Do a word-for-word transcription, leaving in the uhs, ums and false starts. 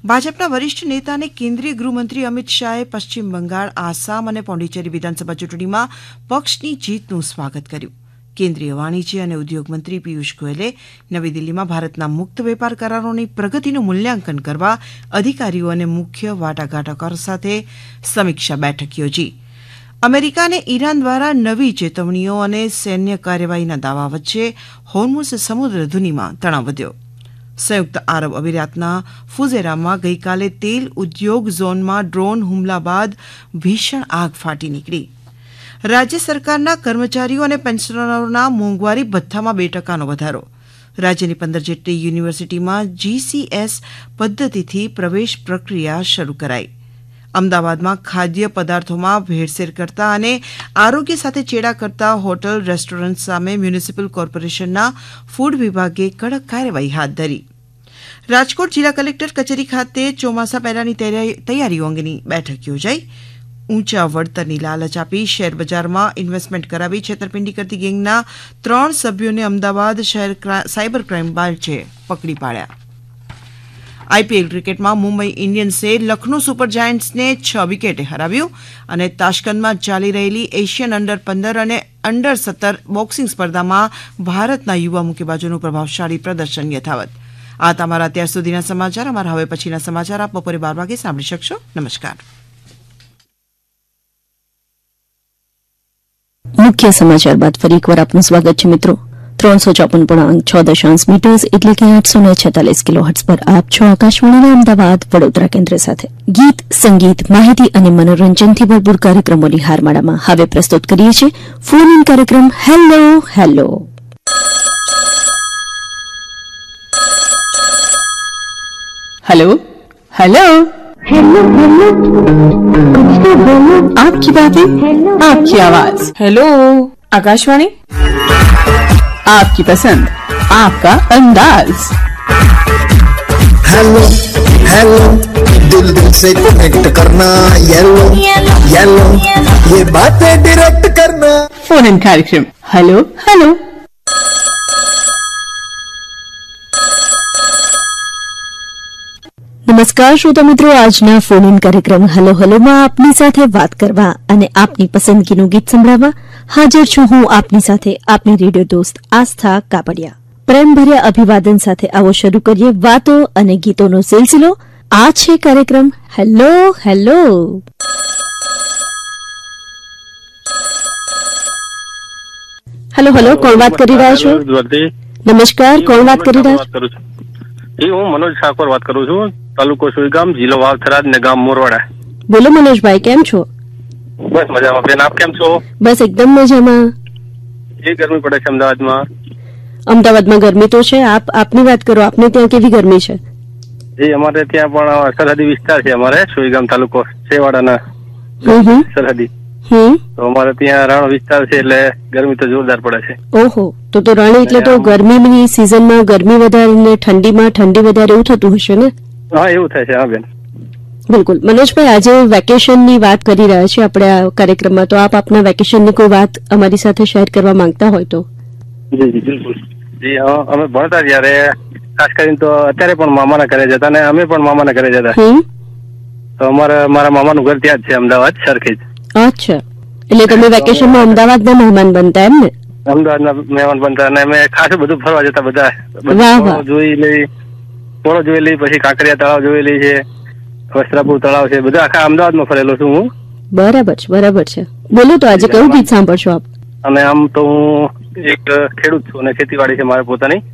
ભાજપના વરિષ્ઠ નેતા અને કેન્દ્રીય ગૃહમંત્રી અમિત શાહે પશ્ચિમ બંગાળ, આસામ અને પોંડિચેરી વિધાનસભા ચૂંટણીમાં પક્ષની જીતનું સ્વાગત કર્યું. કેન્દ્રીય વાણિજ્ય અને ઉદ્યોગ મંત્રી પિયુષ ગોયલે નવી દિલ્હીમાં ભારતના મુક્ત વેપાર કરારોની પ્રગતિનું મૂલ્યાંકન કરવા અધિકારીઓ અને મુખ્ય વાટાઘાટોકારો સાથે સમીક્ષા બેઠક યોજી. અમેરિકા અને ઈરાન દ્વારા નવી ચેતવણીઓ અને સૈન્ય કાર્યવાહીના દાવા વચ્ચે હોર્મુઝ સમુદ્ર ધુનીમાં તણાવ વધ્યો. સંયુક્ત આરબ અમીરાતના ફુઝેરામાં ગઈકાલે તેલ ઉદ્યોગ ઝોનમાં ડ્રોન હુમલા બાદ ભીષણ આગ ફાટી નીકળી. રાજ્ય સરકારના કર્મચારીઓ અને પેન્શનરોના મોંઘવારી ભથ્થામાં બે ટકાનો વધારો. રાજ્યની પંદર જેટલી યુનિવર્સિટીમાં જીસીએસ પદ્ધતિથી પ્રવેશ પ્રક્રિયા શરૂ કરાઈ. અમદાવાદમાં ખાદ્ય પદાર્થોમાં ભેળસેળ કરતા અને આરોગ્ય સાથે ચેડા કરતા હોટલ રેસ્ટોરન્ટ સામે મ્યુનિસિપલ કોર્પોરેશનના ફૂડ વિભાગે કડક કાર્યવાહી હાથ ધરી. રાજકોટ જિલ્લા કલેક્ટર કચેરી ખાતે ચોમાસા પહેલાની તૈયારીઓ અંગેની બેઠક યોજાઈ. ઊંચા વળતરની લાલચ આપી શેરબજારમાં ઇન્વેસ્ટમેન્ટ કરાવી છેતરપિંડી કરતી ગેંગના ત્રણ સભ્યોને અમદાવાદ શહેર સાયબર ક્રાઇમ બ્રાન્ચે પકડી પાડ્યા. આઈપીએલ ક્રિકેટમાં મુંબઈ ઇન્ડિયન્સે લખનૌ સુપર જાયન્ટ્સને છ વિકેટે હરાવ્યું અને તાશ્કંદમાં ચાલી રહેલી એશિયન અંડર પંદર અને અંડર સત્તર બોક્સિંગ સ્પર્ધામાં ભારતના યુવા મુક્કેબાજોનું પ્રભાવશાળી પ્રદર્શન યથાવત. આ તમારા અત્યાર સુધીના સમાચાર. અમારા હવે પછીના સમાચાર આપ બપોરે બાર વાગે સાંભળી શકશો. નમસ્કાર. મુખ્ય સમાચાર બાદ ફરી એકવાર આપનું સ્વાગત છે મિત્રો. ત્રણસો ચોપન પૂર્ણાંક છ દશાંશ મીટર્સ એટલે કે આઠસો ને છેતાલીસ કિલો હર્ટ્ઝ પર આપ છો આકાશવાણીના અમદાવાદ વડોદરા કેન્દ્ર સાથે. ગીત, સંગીત, માહિતી અને મનોરંજનથી ભરપૂર કાર્યક્રમોની હારમાળામાં હવે પ્રસ્તુત કરીએ છીએ ફોન ઇન કાર્યક્રમ hello hello. Hello hello hello hello कुछ तो बोलो. आपकी बातें आपकी आवाज. हेलो आकाशवाणी, आपकी पसंद आपका अंदाज. हेलो हेलो दिल दिल से कनेक्ट करना. येलो येलो ये बातें डायरेक्ट करना. फोन इन कार्यक्रम हेलो हेलो. નમસ્કાર શ્રોતા મિત્રો, આજના ફોન ઇન કાર્યક્રમ હેલો હેલોમાં આપની સાથે વાત કરવા અને આપની પસંદગીનું ગીત સંભળાવવા હાજર છું હું આપની સાથે આપની રેડિયો દોસ્ત આસ્થા કાપડિયા. પ્રેમભર્યા અભિવાદન સાથે આવો શરૂ કરીએ વાતો અને ગીતોનો સિલસિલો. આ છે કાર્યક્રમ હેલો હેલો. હેલો હેલો, કોણ વાત કરી રહ્યા છો? નમસ્કાર, કોણ વાત કરી રહ્યા છો? હું મનોજ ઠાકોર વાત કરું છું, તાલુકો સુઈગામ, જિલ્લો વાવથરાદ ને ગામ મોરવાડા. બોલો મનોજભાઈ, કેમ છો? બસ મજામાં બેન, આપ કેમ છો? બસ એકદમ મજામાં. એ ગરમી પડે છે અમદાવાદમાં? અમદાવાદમાં ગરમી તો છે. આપ આપની વાત કરો, આપને ત્યાં કેવી ગરમી છે? એ અમારે ત્યાં પણ સરહદી વિસ્તાર છે, અમારે સુઈગામ તાલુકો છેવાડાના સરહદી. તો અમારે ત્યાં રણ વિસ્તાર છે એટલે ગરમી તો જોરદાર પડે છે. ઓહો, તો તો રણ એટલે તો ગરમીની સિઝનમાં ગરમી વધારે ને ઠંડીમાં ઠંડી વધારે એવું થતું હશે ને? હા, એવું થાય છે. હા બેન, બિલકુલ. મનોજભાઈ, આજે વેકેશનની વાત કરી રહ્યા છીએ આપણે આ કાર્યક્રમમાં, તો આપ આપના વેકેશનની કોઈ વાત અમારી સાથે શેર કરવા માંગતા હોય તો? જી જી બિલકુલ. જી અમે ભણતા ત્યારે ખાસ કરીને તો અત્યારે પણ મામાના ઘરે જતા ને અમે પણ મામાના ઘરે જતા. તો અમારા મારા મામાનું ઘર ત્યાં જ છે, અમદાવાદ સરખેજ. અચ્છા, એટલે તમે વેકેશનમાં અમદાવાદના મહેમાન બનતા એમ ને? અમદાવાદના મહેમાન બનતા અને અમે ખાસ બધું ફરવા જતા. બધા જોઈ લઈ, પોળો જોઈ લઈ, પછી કાંકરિયા તળાવ જોઈ લઈ છે, વસ્ત્રાપુર તળાવ છે, બધા આખા અમદાવાદમાં ફરેલો છું હું. બરાબર છે, બરાબર છે. બોલો, તો આજે કયું ગીત સાંભળશો આપ? અને આમ તો હું એક ખેડૂત છું અને ખેતીવાડી છે મારે પોતાની.